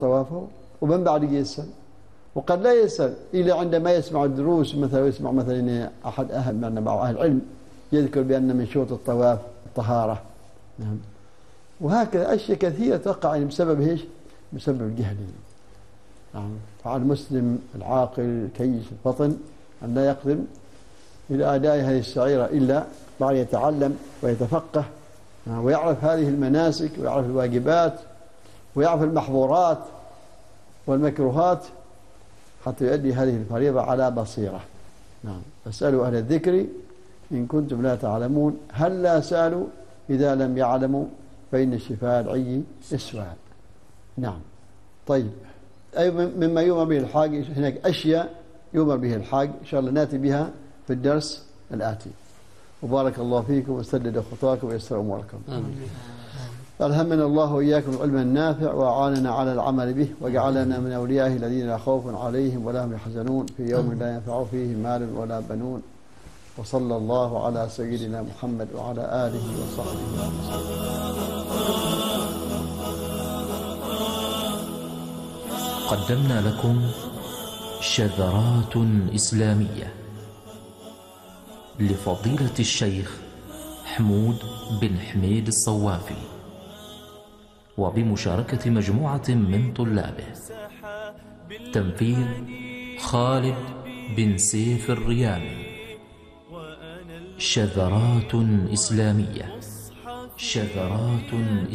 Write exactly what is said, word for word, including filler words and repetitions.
طوافه ومن بعد يسأل، وقد لا يسأل إلا عندما يسمع الدروس مثلا، يسمع مثلا أحد أهل من بعض أهل العلم يذكر بأن من شروط الطواف الطهارة. نعم. وهكذا أشياء كثيرة تقع بسبب إيش؟ بسبب الجهل. نعم. فعلى المسلم العاقل الكيس الفطن أن لا يقدم إلى أداء هذه الشعيرة إلا بعد يتعلم ويتفقه ويعرف هذه المناسك ويعرف الواجبات ويعرف المحظورات والمكروهات حتى يؤدي هذه الفريضة على بصيرة. نعم. فاسألوا أهل الذكر إن كنتم لا تعلمون، هل لا سألوا إذا لم يعلموا فإن الشفاء العي السؤال. نعم. طيب، أي مما يؤمر به الحاج هناك أشياء يؤمر به الحاج إن شاء الله نأتي بها في الدرس الآتي. وبارك الله فيكم وسدد خطاكم ويسر أموركم. آمين. ألهمنا الله وإياكم العلم النافع وأعاننا على العمل به، وجعلنا من أوليائه الذين لا خوف عليهم ولا هم يحزنون في يوم لا ينفع فيه مال ولا بنون. وصلى الله على سيدنا محمد وعلى آله وصحبه وسلم. قدمنا لكم شذرات إسلامية لفضيلة الشيخ حمود بن حميد الصوافي، وبمشاركة مجموعة من طلابه. تنفيذ خالد بن سيف الريامي. شذرات إسلامية. شذرات